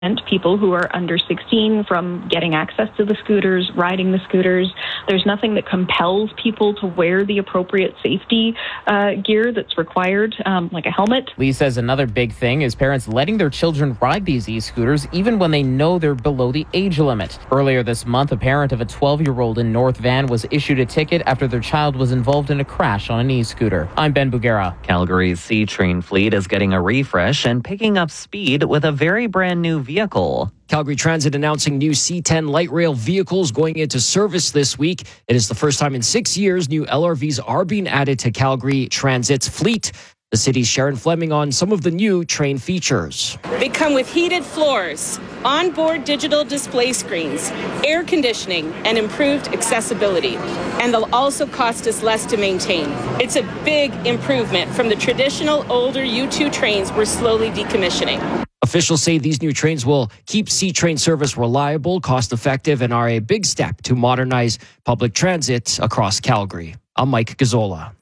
people who are under 16 from getting access to the scooters, riding the scooters. There's nothing that compels people to wear the appropriate safety gear that's required, like a helmet. Lee says another big thing is parents letting their children ride these e-scooters even when they know they're below the age limit. Earlier this month, a parent of a 12-year-old in North Van was issued a ticket after their child was involved in a crash on an e-scooter. I'm Ben Bugera. Calgary's C-Train fleet is getting a refresh and picking up speed with a very brand new vehicle. Calgary Transit announcing new C10 light rail vehicles going into service this week. It is the first time in 6 years new LRVs are being added to Calgary Transit's fleet. The city's Sharon Fleming on some of the new train features. They come with heated floors, onboard digital display screens, air conditioning, and improved accessibility. And they'll also cost us less to maintain. It's a big improvement from the traditional older U2 trains we're slowly decommissioning. Officials say these new trains will keep C-Train service reliable, cost-effective, and are a big step to modernize public transit across Calgary. I'm Mike Gazzola.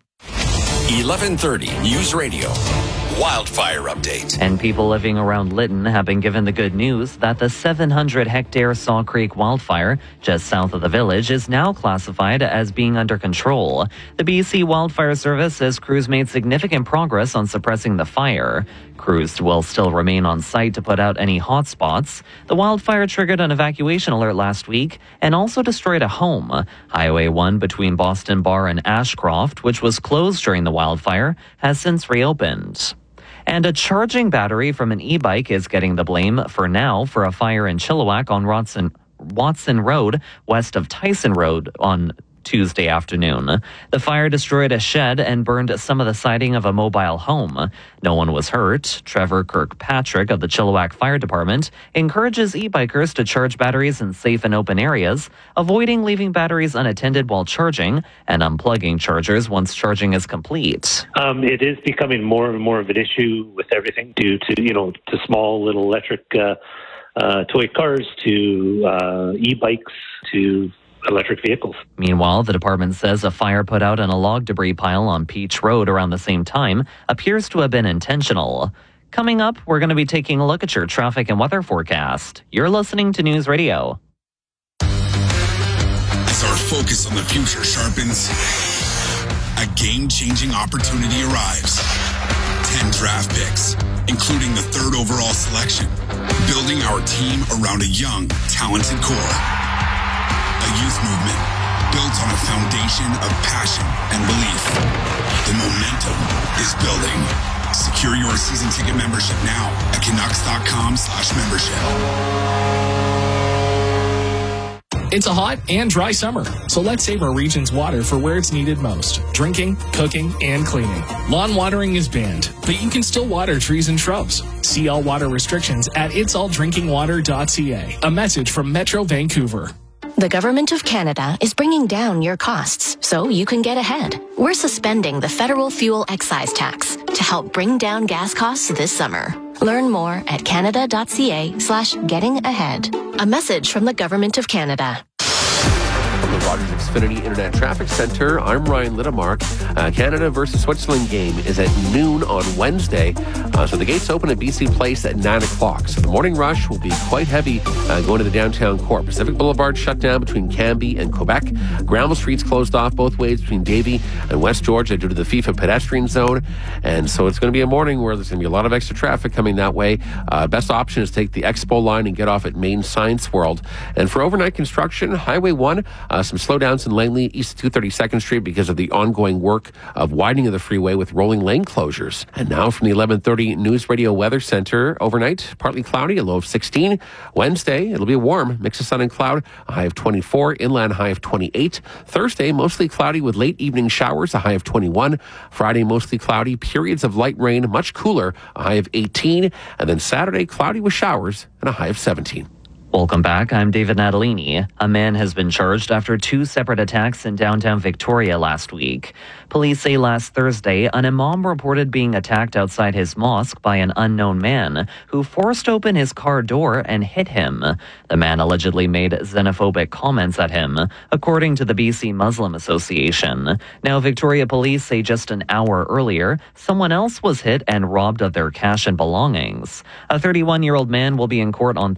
1130 News Radio. Wildfire update. And people living around Lytton have been given the good news that the 700-hectare Saw Creek wildfire just south of the village is now classified as being under control. The BC Wildfire Service says crews made significant progress on suppressing the fire. Crews will still remain on site to put out any hot spots. The wildfire triggered an evacuation alert last week and also destroyed a home. Highway 1 between Boston Bar and Ashcroft, which was closed during the wildfire, has since reopened. And a charging battery from an e-bike is getting the blame for now for a fire in Chilliwack on Watson Road, west of Tyson Road on Tuesday afternoon. The fire destroyed a shed and burned some of the siding of a mobile home. No one was hurt. Trevor Kirkpatrick of the Chilliwack Fire Department encourages e-bikers to charge batteries in safe and open areas, avoiding leaving batteries unattended while charging and unplugging chargers once charging is complete. It is becoming more and more of an issue with everything due to, to small little electric toy cars to e-bikes to electric vehicles. Meanwhile, the department says a fire put out in a log debris pile on Peach Road around the same time appears to have been intentional. Coming up, we're going to be taking a look at your traffic and weather forecast. You're listening to News Radio. As our focus on the future sharpens, a game-changing opportunity arrives. 10 draft picks, including the 3rd overall selection, building our team around a young, talented core. A youth movement built on a foundation of passion and belief. The momentum is building. Secure your season ticket membership now at Canucks.com/membership. It's a hot and dry summer, so let's save our region's water for where it's needed most: drinking, cooking, and cleaning. Lawn watering is banned, but you can still water trees and shrubs. See all water restrictions at itsalldrinkingwater.ca. A message from Metro Vancouver. The Government of Canada is bringing down your costs so you can get ahead. We're suspending the federal fuel excise tax to help bring down gas costs this summer. Learn more at canada.ca/getting-ahead. A message from the Government of Canada. From the Rogers Xfinity Internet Traffic Center, I'm Ryan Littamark. Canada versus Switzerland game is at noon on Wednesday. So the gates open at BC Place at 9 o'clock. So the morning rush will be quite heavy going to the downtown core. Pacific Boulevard shut down between Cambie and Quebec. Granville Street's closed off both ways between Davie and West Georgia due to the FIFA pedestrian zone. And so it's going to be a morning where there's going to be a lot of extra traffic coming that way. Best option is take the Expo line and get off at Main Science World. And for overnight construction, Highway 1, some slowdowns in Langley east of 232nd Street because of the ongoing work of widening of the freeway with rolling lane closures. And now from the 1130 News Radio Weather Center, overnight, partly cloudy, a low of 16. Wednesday, it'll be warm, mix of sun and cloud, a high of 24, inland high of 28. Thursday, mostly cloudy with late evening showers, a high of 21. Friday, mostly cloudy, periods of light rain, much cooler, a high of 18. And then Saturday, cloudy with showers and a high of 17. Welcome back. I'm David Natalini. A man has been charged after 2 separate attacks in downtown Victoria last week. Police say last Thursday, an imam reported being attacked outside his mosque by an unknown man who forced open his car door and hit him. The man allegedly made xenophobic comments at him, according to the BC Muslim Association. Now, Victoria police say just an hour earlier, someone else was hit and robbed of their cash and belongings. A 31-year-old man will be in court on